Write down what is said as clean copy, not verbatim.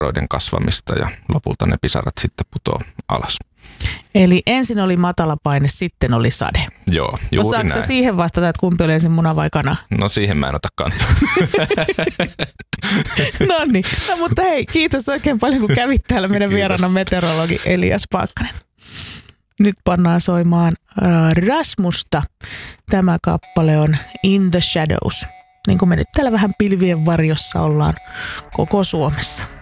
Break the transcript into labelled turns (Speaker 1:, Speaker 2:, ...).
Speaker 1: pisaroiden kasvamista ja lopulta ne pisarat sitten putoo alas.
Speaker 2: Eli ensin oli matalapaine, sitten oli sade.
Speaker 1: Joo, juuri
Speaker 2: Osaatko
Speaker 1: näin.
Speaker 2: sä siihen vastata, että kumpi oli ensin muna vai kana?
Speaker 1: No siihen mä en ota kantaa.
Speaker 2: Noniin. No mutta hei, kiitos oikein paljon kun kävit täällä meidän vieraana meteorologi Elias Paakkanen. Nyt pannaan soimaan Rasmusta. Tämä kappale on In the Shadows. Niin kuin me nyt täällä vähän pilvien varjossa ollaan koko Suomessa.